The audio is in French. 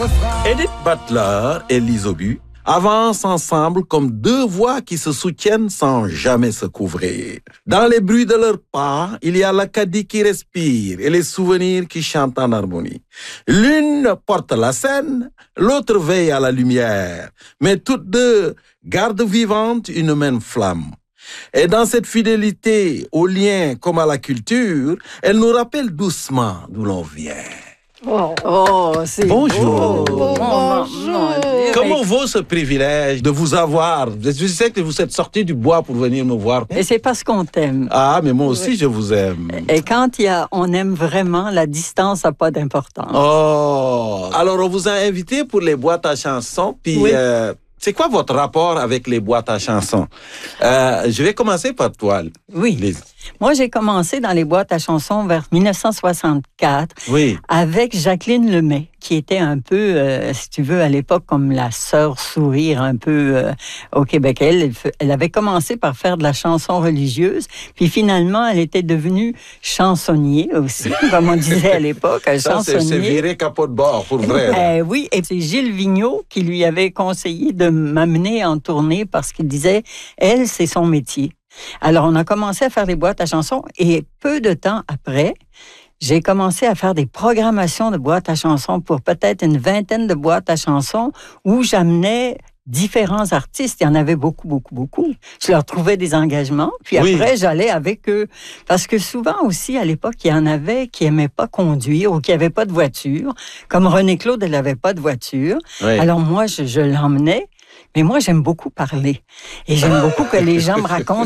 Edith Butler et Lise Aubu avancent ensemble comme deux voix qui se soutiennent sans jamais se couvrir. Dans les bruits de leurs pas, il y a l'Acadie qui respire et les souvenirs qui chantent en harmonie. L'une porte la scène, l'autre veille à la lumière, mais toutes deux gardent vivante une même flamme. Et dans cette fidélité aux liens comme à la culture, elle nous rappelle doucement d'où l'on vient. C'est Bonjour. beau. Bonjour. Comment vaut ce privilège de vous avoir? Je sais que vous êtes sortis du bois pour venir me voir. Et c'est parce qu'on t'aime. Ah, mais moi aussi, je vous aime. Et quand on aime vraiment, la distance n'a pas d'importance. Oh! Alors, on vous a invité pour les boîtes à chansons, puis... Oui. C'est quoi votre rapport avec les boîtes à chansons? Je vais commencer par toi, Oui. Lise. Moi, j'ai commencé dans les boîtes à chansons vers 1964 Oui. avec Jacqueline Lemay, qui était un peu, si tu veux, à l'époque, comme la sœur sourire un peu au Québec. Elle avait commencé par faire de la chanson religieuse, puis finalement, elle était devenue chansonnier aussi, comme on disait à l'époque, Ça, c'est viré capot de bord, pour vrai. Là. Oui, et c'est Gilles Vigneault qui lui avait conseillé de m'amener en tournée parce qu'il disait, elle, c'est son métier. Alors, on a commencé à faire des boîtes à chansons et peu de temps après, j'ai commencé à faire des programmations de boîtes à chansons pour peut-être une vingtaine de boîtes à chansons où j'amenais différents artistes. Il y en avait beaucoup, beaucoup, beaucoup. Je leur trouvais des engagements, puis après, j'allais avec eux. Parce que souvent aussi, à l'époque, il y en avait qui n'aimaient pas conduire ou qui n'avaient pas de voiture. Comme René-Claude, elle n'avait pas de voiture. Oui. Alors moi, je l'emmenais. Mais moi, j'aime beaucoup parler. Et j'aime beaucoup que les gens me racontent